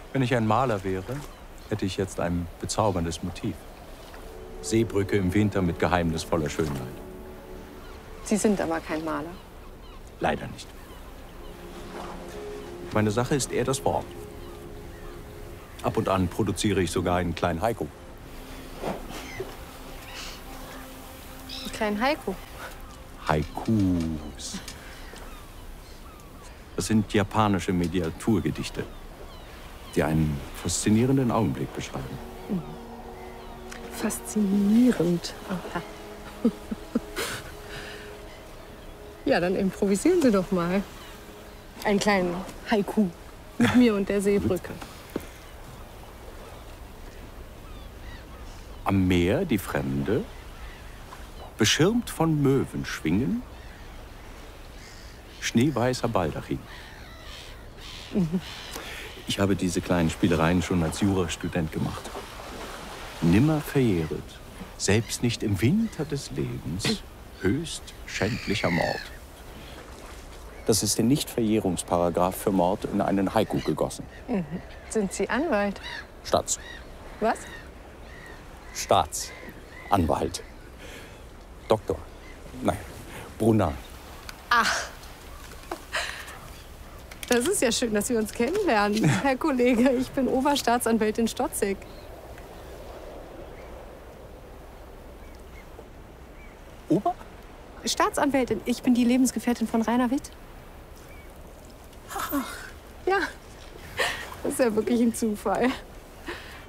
Wenn ich ein Maler wäre, hätte ich jetzt ein bezauberndes Motiv. Seebrücke im Winter mit geheimnisvoller Schönheit. Sie sind aber kein Maler. Leider nicht. Meine Sache ist eher das Wort. Ab und an produziere ich sogar einen kleinen Haiku. Einen kleinen Haiku? Haikus. Das sind japanische Miniaturgedichte, die einen faszinierenden Augenblick beschreiben. Faszinierend. Aha. Ja, dann improvisieren Sie doch mal. Einen kleinen Haiku mit mir und der Seebrücke. Am Meer die Fremde, beschirmt von Möwen schwingen, schneeweißer Baldachin. Ich habe diese kleinen Spielereien schon als Jurastudent gemacht. Nimmer verjähret, selbst nicht im Winter des Lebens, höchst schändlicher Mord. Das ist der Nichtverjährungsparagraf für Mord in einen Haiku gegossen. Sind Sie Anwalt? Was? Staatsanwalt. Doktor. Nein, Brunner. Ach. Das ist ja schön, dass wir uns kennenlernen, Herr Kollege. Ich bin Oberstaatsanwältin Stotzig. Ober? Staatsanwältin. Ich bin die Lebensgefährtin von Rainer Witt. Ach. Ja, das ist ja wirklich ein Zufall.